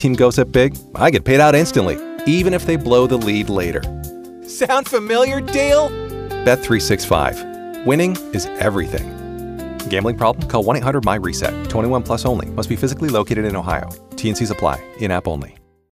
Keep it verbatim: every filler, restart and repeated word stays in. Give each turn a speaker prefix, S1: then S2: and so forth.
S1: Team goes up big, I get paid out instantly, even if they blow the lead later.
S2: Sound familiar, Dale?
S1: Bet three sixty-five. Winning is everything. Gambling problem? Call one eight hundred M Y RESET. twenty-one plus only. Must be physically located in Ohio. T N Cs apply. In-app only.